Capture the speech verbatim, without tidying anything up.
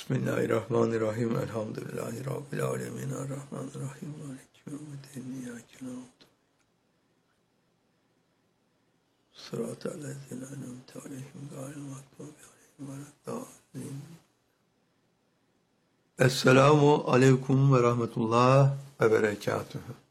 Bismillahirrahmanirrahim. Elhamdülillahi Rabbil alemin. Errahmanirrahim. Maliki yevmiddin. İyyâke na'budu. Sıratallezîne en'amte aleyhim gâyril mağdûbi aleyhim veleddâllîn. Esselamu aleyküm ve rahmetullah ve berekatühü.